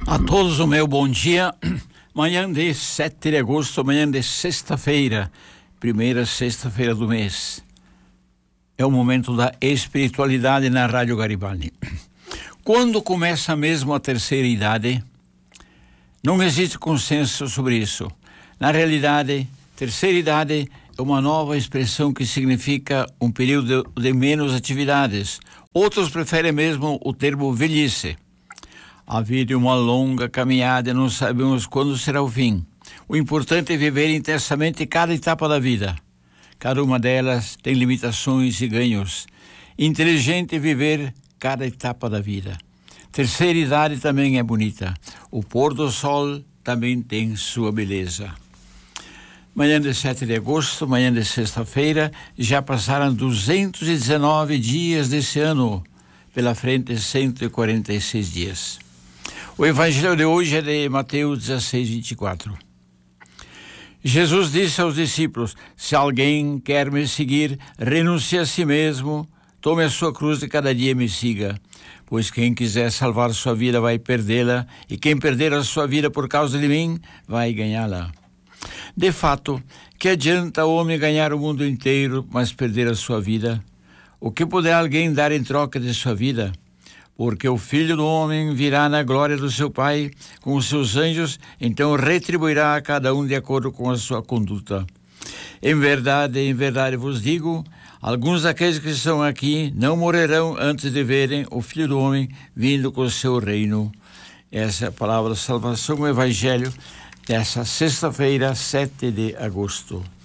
A todos o meu bom dia. Manhã de 7 de agosto, manhã de sexta-feira, primeira sexta-feira do mês. É o momento da espiritualidade na Rádio Garibaldi. Quando começa mesmo a terceira idade? Não existe consenso sobre isso. Na realidade, terceira idade é uma nova expressão que significa um período de menos atividades. Outros preferem mesmo o termo velhice. A vida é uma longa caminhada e não sabemos quando será o fim. O importante é viver intensamente cada etapa da vida. Cada uma delas tem limitações e ganhos. Inteligente é viver cada etapa da vida. Terceira idade também é bonita. O pôr do sol também tem sua beleza. Manhã de 7 de agosto, manhã de sexta-feira, já passaram 219 dias desse ano. Pela frente, 146 dias. O evangelho de hoje é de Mateus 16, 24. Jesus disse aos discípulos: se alguém quer me seguir, renuncie a si mesmo, tome a sua cruz de cada dia e me siga. Pois quem quiser salvar sua vida vai perdê-la, e quem perder a sua vida por causa de mim, vai ganhá-la. De fato, que adianta o homem ganhar o mundo inteiro, mas perder a sua vida? O que poderá alguém dar em troca de sua vida? Porque o Filho do Homem virá na glória do seu Pai com os seus anjos, então retribuirá a cada um de acordo com a sua conduta. Em verdade vos digo, alguns daqueles que estão aqui não morrerão antes de verem o Filho do Homem vindo com o seu reino. Essa é a palavra da salvação, o Evangelho dessa sexta-feira, 7 de agosto.